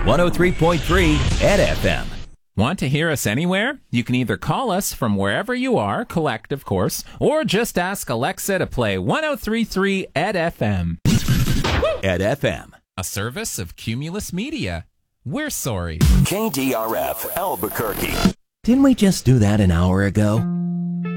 103.3 Ed FM. Want to hear us anywhere? You can either call us from wherever you are, collect, of course, or just ask Alexa to play 103.3 Ed FM. Ed FM. A service of Cumulus Media. We're sorry. KDRF Albuquerque. Didn't we just do that an hour ago?